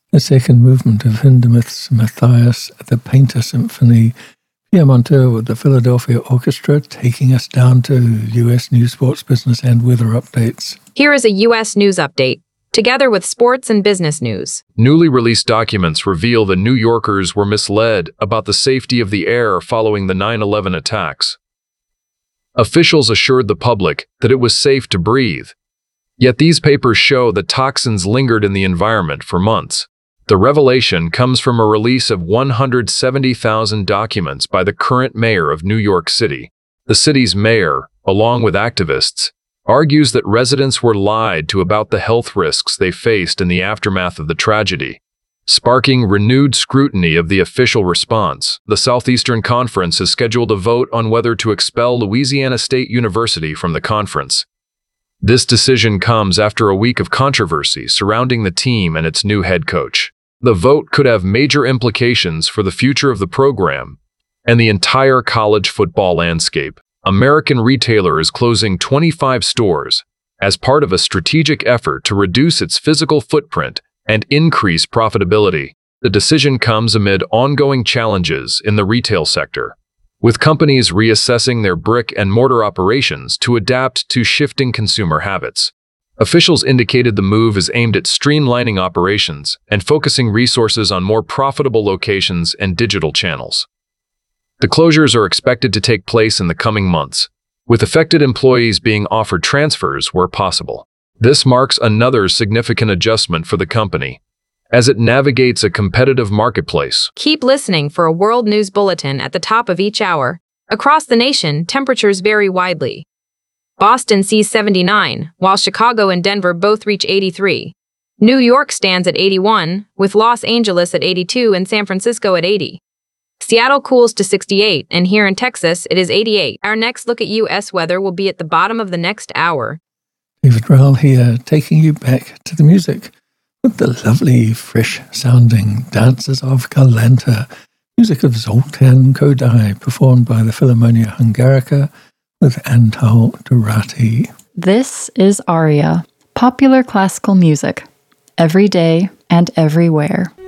The second movement of Hindemith's Matthias, the Painter Symphony. Pierre Monteur with the Philadelphia Orchestra, taking us down to U.S. news, sports, business, and weather updates. Here is a U.S. news update, together with sports and business news. Newly released documents reveal the New Yorkers were misled about the safety of the air following the 9/11 attacks. Officials assured the public that it was safe to breathe. Yet these papers show that toxins lingered in the environment for months. The revelation comes from a release of 170,000 documents by the current mayor of New York City. The city's mayor, along with activists, argues that residents were lied to about the health risks they faced in the aftermath of the tragedy, sparking renewed scrutiny of the official response. The Southeastern Conference has scheduled a vote on whether to expel Louisiana State University from the conference. This decision comes after a week of controversy surrounding the team and its new head coach. The vote could have major implications for the future of the program and the entire college football landscape. American Retailer is closing 25 stores as part of a strategic effort to reduce its physical footprint and increase profitability. The decision comes amid ongoing challenges in the retail sector, with companies reassessing their brick-and-mortar operations to adapt to shifting consumer habits. Officials indicated the move is aimed at streamlining operations and focusing resources on more profitable locations and digital channels. The closures are expected to take place in the coming months, with affected employees being offered transfers where possible. This marks another significant adjustment for the company, as it navigates a competitive marketplace. Keep listening for a world news bulletin at the top of each hour. Across the nation, temperatures vary widely. Boston sees 79, while Chicago and Denver both reach 83. New York stands at 81, with Los Angeles at 82 and San Francisco at 80. Seattle cools to 68, and here in Texas, it is 88. Our next look at U.S. weather will be at the bottom of the next hour. David Rowell here, taking you back to the music with the lovely, fresh-sounding Dances of Galanta, music of Zoltan Kodály, performed by the Philharmonia Hungarica with Antal Durati. This is Aria, popular classical music, every day and everywhere.